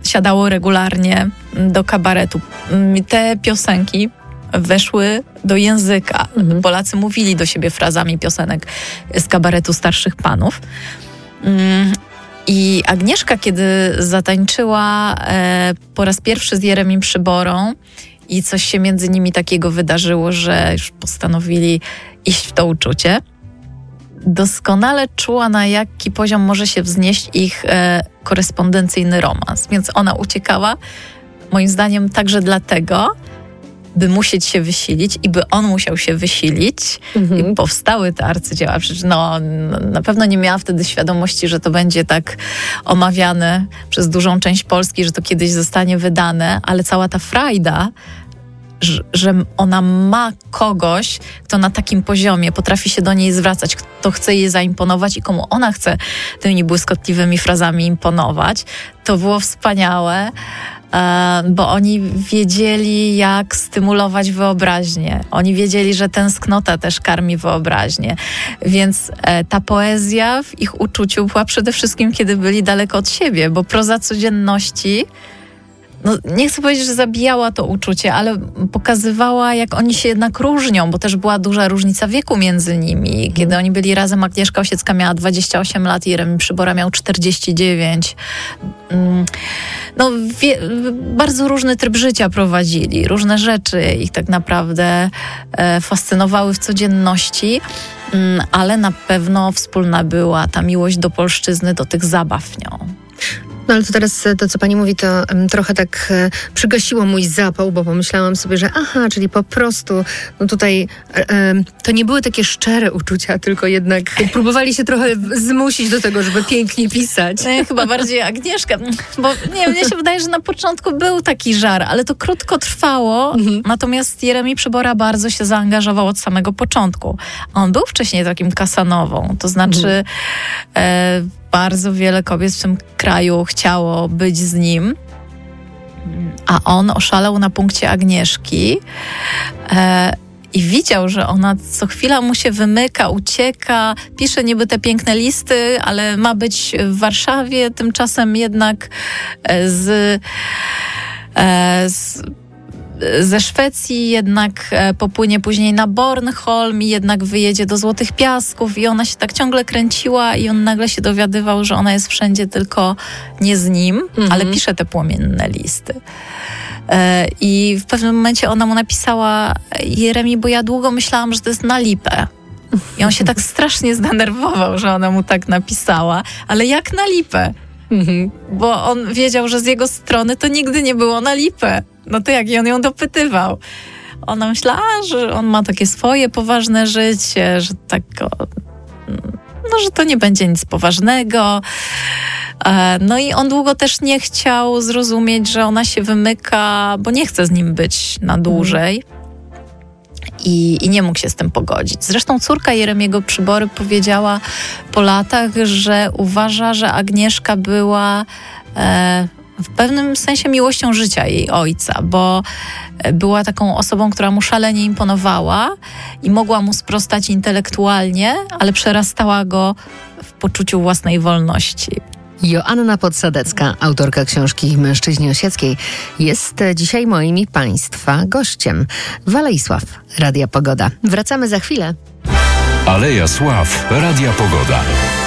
siadało regularnie do kabaretu. Te piosenki weszły do języka. Polacy mówili do siebie frazami piosenek z kabaretu starszych panów. I Agnieszka, kiedy zatańczyła po raz pierwszy z Jeremim Przyborą i coś się między nimi takiego wydarzyło, że już postanowili iść w to uczucie, doskonale czuła, na jaki poziom może się wznieść ich korespondencyjny romans. Więc ona uciekała, moim zdaniem, także dlatego, by musieć się wysilić i by on musiał się wysilić i powstały te arcydzieła. Przecież na pewno nie miała wtedy świadomości, że to będzie tak omawiane przez dużą część Polski, że to kiedyś zostanie wydane, ale cała ta frajda, że ona ma kogoś, kto na takim poziomie potrafi się do niej zwracać, kto chce jej zaimponować i komu ona chce tymi błyskotliwymi frazami imponować, to było wspaniałe, bo oni wiedzieli, jak stymulować wyobraźnię. Oni wiedzieli, że tęsknota też karmi wyobraźnię. Więc ta poezja w ich uczuciu była przede wszystkim, kiedy byli daleko od siebie, bo proza codzienności, nie chcę powiedzieć, że zabijała to uczucie, ale pokazywała, jak oni się jednak różnią, bo też była duża różnica wieku między nimi. Kiedy oni byli razem, Agnieszka Osiecka miała 28 lat, Jeremi Przybora miał 49. Bardzo różny tryb życia prowadzili, różne rzeczy ich tak naprawdę fascynowały w codzienności, ale na pewno wspólna była ta miłość do polszczyzny, do tych zabaw nią. No ale to teraz to, co pani mówi, to trochę tak przygasiło mój zapał, bo pomyślałam sobie, że czyli po prostu tutaj to nie były takie szczere uczucia, tylko jednak próbowali się trochę zmusić do tego, żeby pięknie pisać. Chyba bardziej Agnieszka, bo mnie się wydaje, że na początku był taki żar, ale to krótko trwało, natomiast Jeremi Przybora bardzo się zaangażował od samego początku. On był wcześniej takim Casanową, to znaczy bardzo wiele kobiet w tym kraju chciało być z nim, a on oszalał na punkcie Agnieszki i widział, że ona co chwila mu się wymyka, ucieka, pisze niby te listy, ale ma być w Warszawie, tymczasem jednak ze Szwecji jednak popłynie później na Bornholm i jednak wyjedzie do Złotych Piasków i ona się tak ciągle kręciła i on nagle się dowiadywał, że ona jest wszędzie, tylko nie z nim, ale pisze te płomienne listy. I w pewnym momencie ona mu napisała: Jeremi, bo ja długo myślałam, że to jest na lipę. I on się tak strasznie zdenerwował, że ona mu tak napisała, ale jak na lipę? Bo on wiedział, że z jego strony to nigdy nie było na lipę. No to jak? I on ją dopytywał. Ona myślała, że on ma takie swoje poważne życie, że tak, że to nie będzie nic poważnego. No i on długo też nie chciał zrozumieć, że ona się wymyka, bo nie chce z nim być na dłużej. I nie mógł się z tym pogodzić. Zresztą córka Jeremiego Przybory powiedziała po latach, że uważa, że Agnieszka była w pewnym sensie miłością życia jej ojca, bo była taką osobą, która mu szalenie imponowała i mogła mu sprostać intelektualnie, ale przerastała go w poczuciu własnej wolności. Joanna Podsadecka, autorka książki Mężczyźni Osieckiej, jest dzisiaj moim i Państwa gościem. Walejsław, Radia Pogoda. Wracamy za chwilę. Aleja Sław, Radia Pogoda.